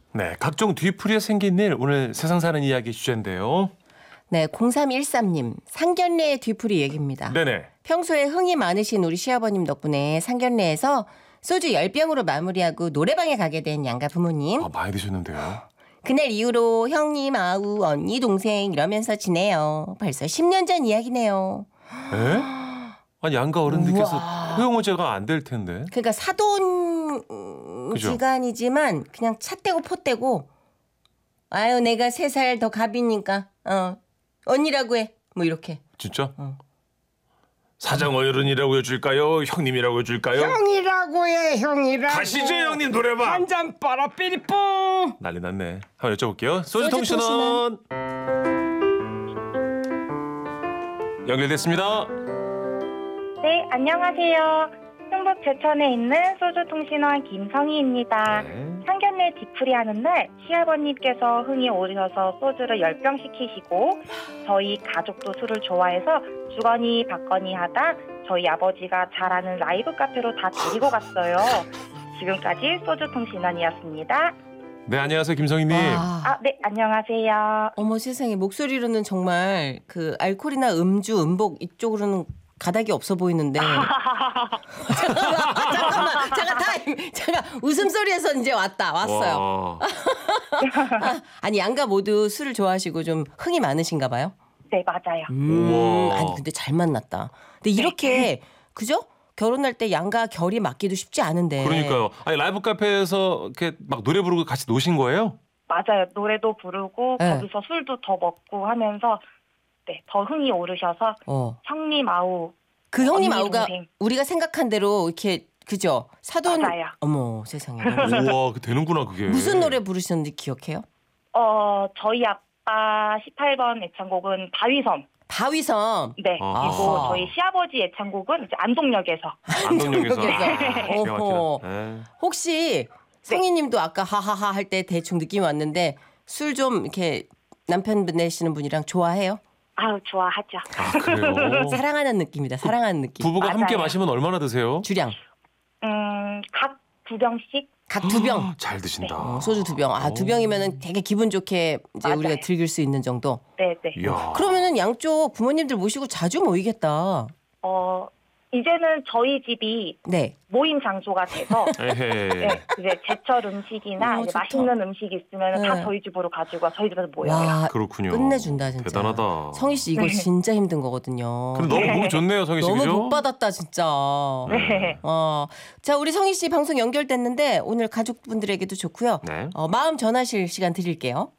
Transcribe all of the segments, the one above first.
네, 각종 뒤풀이에 생긴 일 오늘 세상 사는 이야기 주제인데요. 네, 0313님 상견례 뒤풀이 얘기입니다. 네네. 평소에 흥이 많으신 우리 시아버님 덕분에 상견례에서 소주 10병으로 마무리하고 노래방에 가게 된 양가 부모님. 많이 드셨는데요. 그날 이후로 형님, 아우, 언니, 동생 이러면서 지내요. 벌써 10년 전 이야기네요. 에? 아니 양가 어른들께서 우와. 효용어제가 안 될 텐데. 그러니까 사돈 그죠? 지간이지만 그냥 차 떼고 포 떼고 아유 내가 3살 더 갑이니까 언니라고 해. 뭐 이렇게. 진짜? 사장 어른이라고 해줄까요? 형님이라고 해줄까요? 형이라고 해, 형이라고. 가시죠 형님 노래방. 한잔 빨아 삐리뿌. 난리 났네. 한번 여쭤볼게요. 소주 소주통신원. 연결됐습니다. 네, 안녕하세요. 충북 제천에 있는 소주통신원 김성희입니다. 네. 상견례 뒤풀이 하는 날 시아버님께서 흥이 오르셔서 소주를 10병 시키시고 저희 가족도 술을 좋아해서 주거니 받거니 하다 저희 아버지가 잘 아는 라이브 카페로 다 데리고 갔어요. 지금까지 소주통신원이었습니다. 네 안녕하세요 김성희님. 네, 안녕하세요. 어머 세상에 목소리로는 정말 그 알코올이나 음주, 음복 이쪽으로는 가닥이 없어 보이는데. 잠깐 웃음소리에서 이제 왔어요. 아니 양가 모두 술을 좋아하시고 좀 흥이 많으신가 봐요. 네, 맞아요. 우와. 아니 근데 잘 만났다. 근데 이렇게 그죠? 결혼할 때 양가 결이 맞기도 쉽지 않은데. 그러니까요. 아니 라이브 카페에서 이렇게 막 노래 부르고 같이 노신 거예요? 맞아요. 노래도 부르고 네. 거기서 술도 더 먹고 하면서 네, 더 흥이 오르셔서 형님 아우 그 형님 언니, 아우가 동생. 우리가 생각한 대로 이렇게 그죠? 사돈. 맞아요. 어머 세상에. 너무 우와 그 되는구나 그게. 무슨 노래 부르셨는지 기억해요? 저희 아빠 18번 애창곡은 바위섬. 바위섬. 네. 아하. 그리고 저희 시아버지 애창곡은 이제 안동역에서. 안동역에서. 안동역에서. 어허. 네. 혹시 성희님도 아까 하하하 할 때 대충 느낌이 왔는데 술 좀 이렇게 남편 내시는 분이랑 좋아해요? 아우 좋아하죠. 아 그래요. 사랑하는 느낌이다. 사랑하는 느낌. 부부가 맞아요. 함께 마시면 얼마나 드세요? 주량. 각 2병씩. 각 2병. 잘 드신다. 소주 2병. 2병이면은 되게 기분 좋게 이제 맞아요. 우리가 즐길 수 있는 정도. 네, 네. 이야. 그러면은 양쪽 부모님들 모시고 자주 모이겠다. 이제는 저희 집이 네. 모임 장소가 돼서 에헤. 네, 이제 제철 음식이나 이제 좋다. 맛있는 음식 있으면 다 네. 저희 집으로 가지고 와 저희 집에서 모여요. 와, 그렇군요. 끝내준다 진짜. 대단하다. 성희 씨 이거 진짜 힘든 거거든요. 근데 너무 보기 좋네요 성희 씨. 너무 그죠? 복 받았다 진짜. 네. 자 우리 성희 씨 방송 연결됐는데 오늘 가족분들에게도 좋고요. 네. 마음 전하실 시간 드릴게요.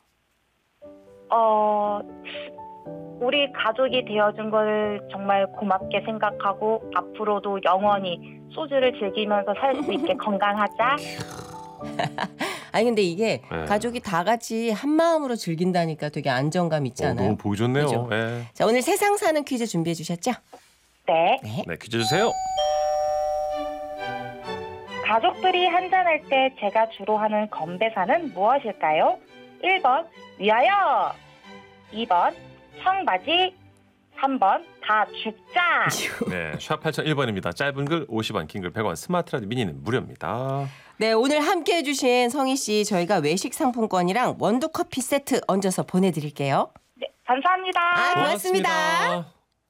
우리 가족이 되어준 걸 정말 고맙게 생각하고 앞으로도 영원히 소주를 즐기면서 살 수 있게 건강하자. 아니 근데 이게 네. 가족이 다 같이 한 마음으로 즐긴다니까 되게 안정감 있지 않아요? 너무 보기 좋네요. 그죠? 네. 자 오늘 세상 사는 퀴즈 준비해 주셨죠? 네. 네 퀴즈 주세요. 가족들이 한잔할 때 제가 주로 하는 건배사는 무엇일까요? 1번 위하여, 2번 청바지, 3번 다 죽자. 네, 샵 8001번입니다. 짧은 글 50원, 긴 글 100원, 스마트 라디오 미니는 무료입니다. 네 오늘 함께해 주신 성희 씨 저희가 외식 상품권이랑 원두 커피 세트 얹어서 보내드릴게요. 네, 감사합니다. 고맙습니다.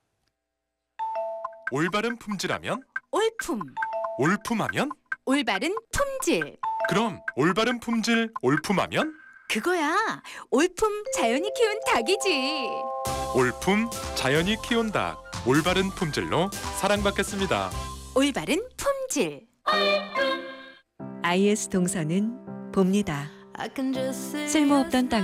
올바른 품질하면 올품, 올품하면 올바른 품질. 그럼 올바른 품질 올품하면 그거야. 올품 자연이 키운 닭이지. 올품 자연이 키운 닭 올바른 품질로 사랑받겠습니다. 올바른 품질. IS 동서는 봅니다. 쓸모없던 땅